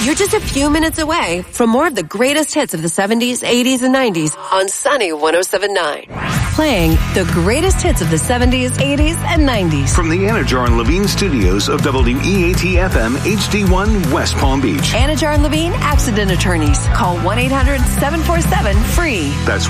You're just a few minutes away from more of the greatest hits of the 70s, 80s, and 90s on Sunny 107.9. Playing the greatest hits of the 70s, 80s, and 90s. From the Anajar and Levine studios of WEAT-FM HD1 West Palm Beach. Anajar and Levine Accident Attorneys. Call 1-800-747-FREE. That's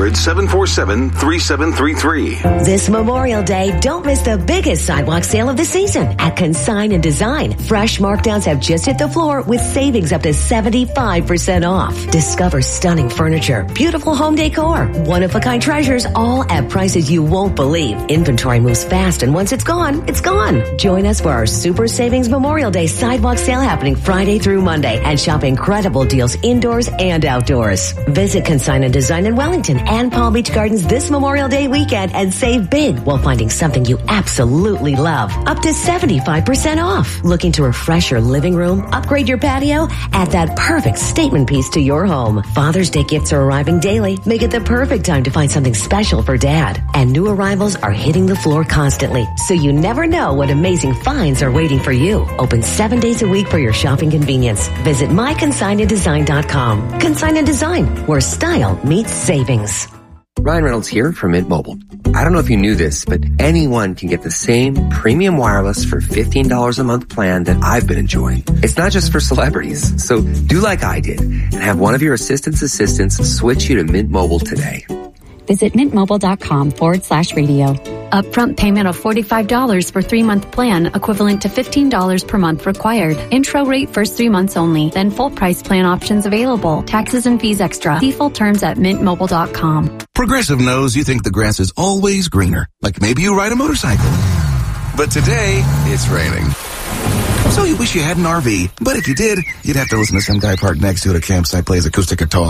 1-800-747-3733. This Memorial Day, don't miss the biggest sidewalk sale of the season at Consign and Design. Fresh markdowns have just hit the floor with savings up to 75% off. Discover stunning furniture, beautiful home decor, one-of-a-kind treasures, all at prices you won't believe. Inventory moves fast, and once it's gone, it's gone. Join us for our Super Savings Memorial Day sidewalk sale happening Friday through Monday and shop incredible deals indoors and outdoors. Visit Consign and Design in Wellington and Palm Beach Gardens this Memorial Day weekend and save big while finding something you absolutely love. Up to 75% off. Looking to refresh your living room, upgrade your patio? Add that perfect statement piece to your home. Father's Day gifts are arriving daily. Make it the perfect time to find something special for Dad. And new arrivals are hitting the floor constantly, so you never know what amazing finds are waiting for you. Open 7 days a week for your shopping convenience. Visit myconsignanddesign.com. Consign and Design, where style meets savings. Ryan Reynolds here from Mint Mobile. I don't know if you knew this, but anyone can get the same premium wireless for $15 a month plan that I've been enjoying. It's not just for celebrities, so do like I did and have one of your assistants switch you to Mint Mobile today. Visit mintmobile.com/radio. Upfront payment of $45 for 3-month plan, equivalent to $15 per month required. Intro rate first 3 months only, then full price plan options available. Taxes and fees extra. See full terms at mintmobile.com. Progressive knows you think the grass is always greener, like maybe you ride a motorcycle. But today, it's raining. So you wish you had an RV, but if you did, you'd have to listen to some guy parked next to it at a campsite plays acoustic guitar.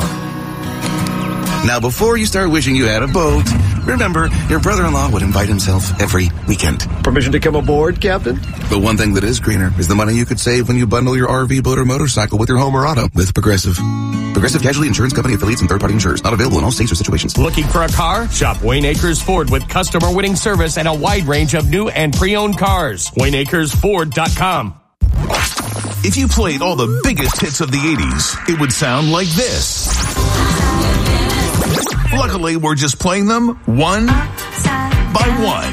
Now, before you start wishing you had a boat, remember, your brother-in-law would invite himself every weekend. Permission to come aboard, Captain? But one thing that is greener is the money you could save when you bundle your RV, boat, or motorcycle with your home or auto with Progressive. Progressive Casualty Insurance Company affiliates and third-party insurers. Not available in all states or situations. Looking for a car? Shop Wayne Acres Ford with customer-winning service and a wide range of new and pre-owned cars. WayneAkersFord.com. If you played all the biggest hits of the 80s, it would sound like this. Luckily, we're just playing them one by one.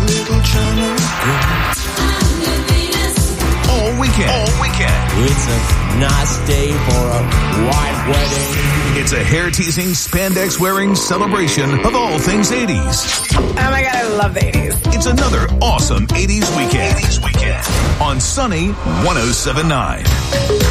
All weekend. It's a nice day for a white wedding. It's a hair-teasing, spandex-wearing celebration of all things 80s. Oh my God, I love the 80s. It's another awesome 80s weekend. On Sunny 107.9.